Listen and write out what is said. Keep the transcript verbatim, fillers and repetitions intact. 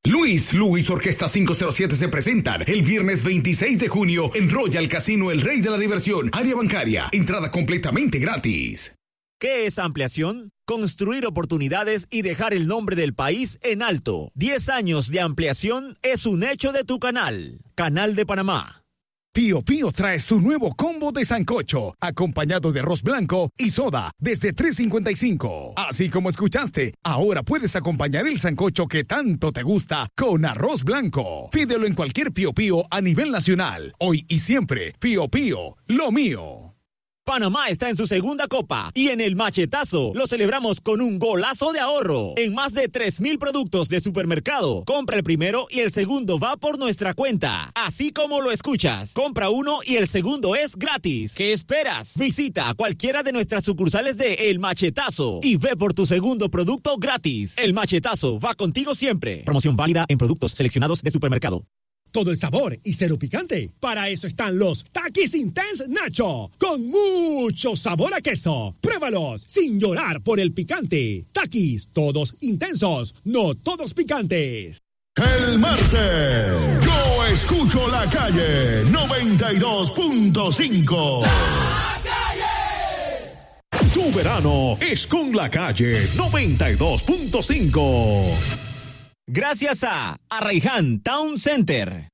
Luis Luis Orquesta quinientos siete se presentan el viernes veintiséis de junio en Royal Casino El Rey de la Diversión, área bancaria, entrada completamente gratis. ¿Qué es ampliación? Construir oportunidades y dejar el nombre del país en alto. diez años de ampliación es un hecho de tu canal. Canal de Panamá. Pío Pío trae su nuevo combo de sancocho, acompañado de arroz blanco y soda, desde tres cincuenta y cinco. Así como escuchaste, ahora puedes acompañar el sancocho que tanto te gusta con arroz blanco. Pídelo en cualquier Pío Pío a nivel nacional. Hoy y siempre, Pío Pío, lo mío. Panamá está en su segunda copa y en el machetazo lo celebramos con un golazo de ahorro en más de tres mil productos de supermercado. Compra el primero y el segundo va por nuestra cuenta. Así como lo escuchas, compra uno y el segundo es gratis. ¿Qué esperas? Visita cualquiera de nuestras sucursales de El Machetazo y ve por tu segundo producto gratis. El Machetazo va contigo siempre. Promoción válida en productos seleccionados de supermercado. Todo el sabor y cero picante. Para eso están los Takis Intense Nacho, con mucho sabor a queso. Pruébalos sin llorar por el picante. Takis, todos intensos, no todos picantes. El martes, yo escucho la calle noventa y dos punto cinco. ¡La calle! Tu verano es con la calle noventa y dos punto cinco. Gracias a Arraiján Town Center.